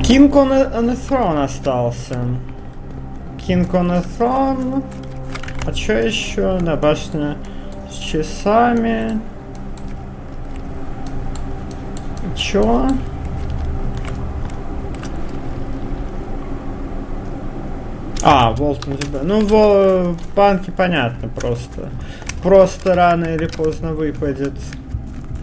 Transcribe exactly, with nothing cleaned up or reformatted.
King on a, on a Throne остался. King on a Throne. А чё еще? Да, башня с часами. Чё? А, Волт на тебя. Ну, в банке понятно просто. Просто рано или поздно выпадет.